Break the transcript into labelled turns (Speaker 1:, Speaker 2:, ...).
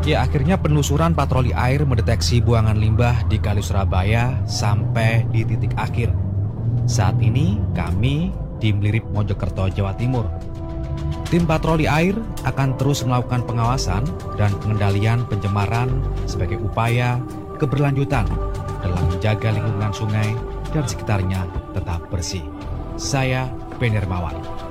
Speaker 1: Ya, akhirnya penelusuran patroli air mendeteksi buangan limbah di Kali Surabaya sampai di titik akhir. Saat ini kami di Mlirip, Mojokerto, Jawa Timur. Tim patroli air akan terus melakukan pengawasan dan pengendalian pencemaran sebagai upaya keberlanjutan dalam menjaga lingkungan sungai dan sekitarnya tetap bersih. Saya Benny Hermawan.